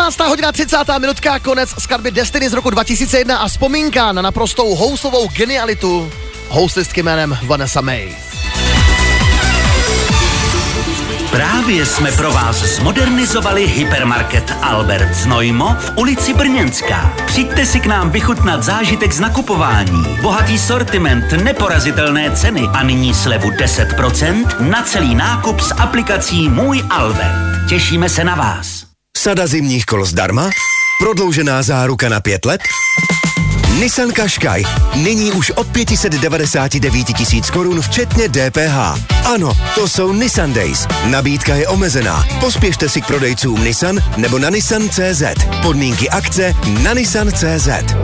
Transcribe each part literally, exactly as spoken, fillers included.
osmnáctá hodina třicátá minutka, konec skladby Destiny z roku dva tisíce jedna a vzpomínka na naprostou houslovou genialitu houslistky jménem Vanessa Mae. Právě jsme pro vás zmodernizovali hypermarket Albert Znojmo v ulici Brněnská. Přijďte si k nám vychutnat zážitek z nakupování, bohatý sortiment, neporazitelné ceny a nyní slevu deset procent na celý nákup s aplikací Můj Albert. Těšíme se na vás. Sada zimních kol zdarma? Prodloužená záruka na pět let? Nissan Qashqai. Nyní už od pět set devadesát devět tisíc korun včetně D P H. Ano, to jsou Nissan Days. Nabídka je omezená. Pospěšte si k prodejcům Nissan nebo na nissan tečka cé zet. Podmínky akce na nissan tečka cé zet.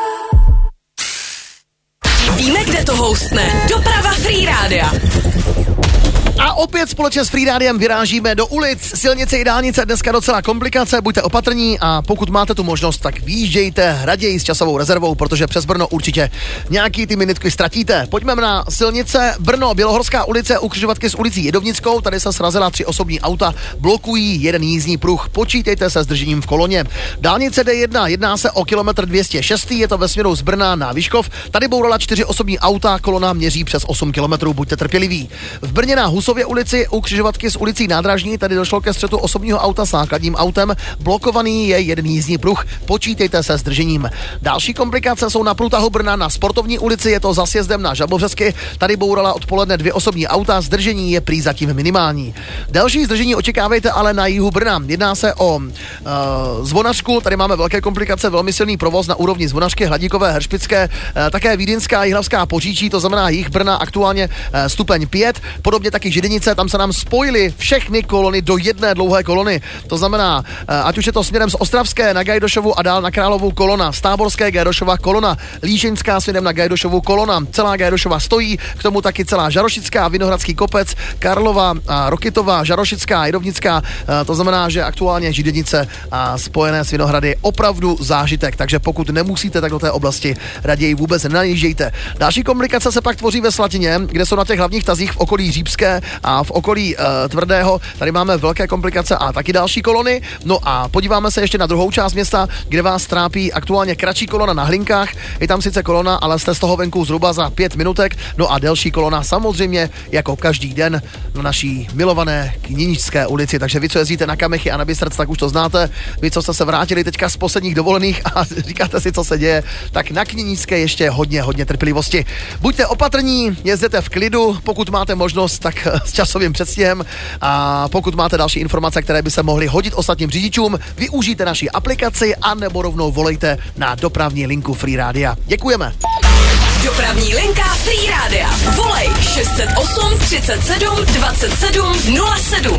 Víme, kde to hostne. Doprava Free Rádia. A opět společně s Free Rádiem vyrážíme do ulic, silnice i dálnice, dneska docela komplikace, buďte opatrní a pokud máte tu možnost, tak výjíždějte raději s časovou rezervou, protože přes Brno určitě nějaký ty minutky ztratíte. Pojďme na silnice Brno, Bělohorská ulice u křižovatky s ulicí Jedovnickou, tady se srazila tři osobní auta, blokují jeden jízdní pruh, počítejte se s držením v koloně. Dálnice D jedna, jedná se o kilometr dvě stě šest, je to ve směru z Brna na Vyškov, tady bourala čtyři osobní auta, kolona měří přes osm kilometrů, buďte trpěliví. V Brně na Husově ulici u křižovatky s ulicí Nádražní, tady došlo ke střetu osobního auta s nákladním autem, blokovaný je jeden jízdní pruh, počítejte se s držením. Další komplikace jsou na průtahu Brna na Sportovní ulici, je to za sjezdem na Žabovřesky, tady bourala odpoledne dvě osobní auta, zdržení je prý zatím minimální. Další zdržení očekávejte ale na jihu Brna, jedná se o uh, Zvonařku, tady máme velké komplikace, velmi silný provoz na úrovni Zvonařky, Hladíkové, Hršpické, uh, také Vídeňská, Jihlavská, Poříčí, to znamená jih Brna aktuálně uh, stupeň pět, podobně taky Židenice, tam se nám spojily všechny kolony do jedné dlouhé kolony. To znamená, ať už je to směrem z Ostravské na Gajdošovu a dál na Královou kolona, z Táborské Gajdošova kolona, Líšeňská směrem na Gajdošovu kolona, celá Gajdošova stojí, k tomu taky celá Žarošická, Vinohradský kopec, Karlova, Rokytová, Žarošická, Jedovnická, to znamená, že aktuálně Židenice a spojené s Vinohrady opravdu zážitek, takže pokud nemusíte, tak do té oblasti raději vůbec nenajíždějte. Další komplikace se pak tvoří ve Slatině, kde jsou na těch hlavních tazích v okolí Řípské a v okolí uh, Tvrdého, tady máme velké komplikace a taky další kolony. No a podíváme se ještě na druhou část města, kde vás trápí aktuálně kratší kolona na Hlinkách. Je tam sice kolona, ale jste z toho venku zhruba za pět minutek. No a delší kolona samozřejmě jako každý den na naší milované Kníničské ulici. Takže vy, co jezdíte na Kamechy a na Bystrc, tak už to znáte. Vy, co jste se vrátili teďka z posledních dovolených a říkáte si, co se děje, tak na Kníničské ještě hodně, hodně trpělivosti. Buďte opatrní, jezděte v klidu, pokud máte možnost, tak s časovým předstihem a pokud máte další informace, které by se mohly hodit ostatním řidičům, využijte naši aplikaci a nebo rovnou volejte na dopravní linku Free Rádia. Děkujeme. Dopravní linka Free Rádia. Volej šest set osm třicet sedm dvacet sedm nula sedm.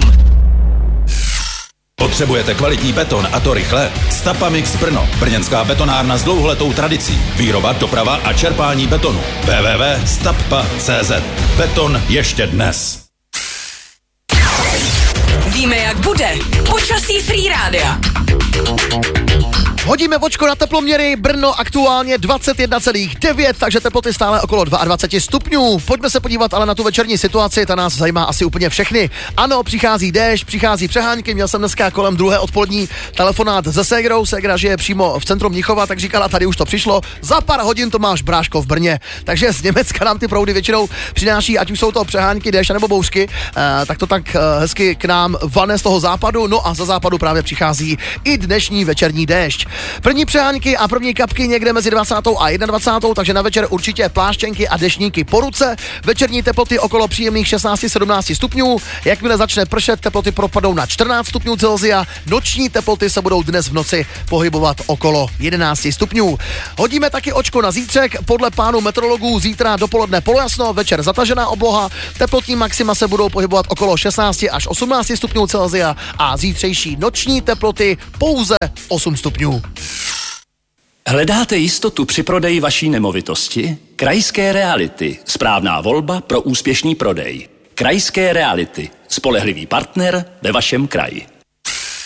Potřebujete kvalitní beton a to rychle? Stapamix Brno, brněnská betonárna s dlouholetou tradicí. Výroba, doprava a čerpání betonu. w w w tečka stappa tečka cé zet. Beton ještě dnes. Víme, jak bude. Počasí Free Rádia. Hodíme vočko na teploměry, Brno aktuálně dvacet jedna celá devět, takže teploty stále okolo dvacet dva stupňů. Pojďme se podívat ale na tu večerní situaci, ta nás zajímá asi úplně všechny. Ano, přichází déšť, přichází přehánky, měl jsem dneska kolem druhé odpolední telefonát se ségrou, ségra žije přímo v centru Mnichova, tak říkala, tady už to přišlo, za pár hodin to máš bráško v Brně. Takže z Německa nám ty proudy většinou přináší, ať už jsou to přehánky, déšť nebo bouřky, eh, tak to tak eh, hezky k nám vane z toho západu, no a za západu právě přichází i dnešní večerní déšť. První přehánky a první kapky někde mezi dvacátou a dvacátou první, takže na večer určitě pláštěnky a deštníky po ruce. Večerní teploty okolo příjemných šestnáct sedmnáct stupňů. Jakmile začne pršet, teploty propadou na čtrnáct stupňů Celsia. Noční teploty se budou dnes v noci pohybovat okolo jedenáct stupňů. Hodíme taky očko na zítřek. Podle pánů meteorologů zítra dopoledne polojasno, večer zatažená obloha. Teplotní maxima se budou pohybovat okolo šestnáct až osmnáct stupňů Celsia a zítřejší noční teploty pouze osm stupňů. Hledáte jistotu při prodeji vaší nemovitosti? Krajské Reality. Správná volba pro úspěšný prodej. Krajské Reality. Spolehlivý partner ve vašem kraji.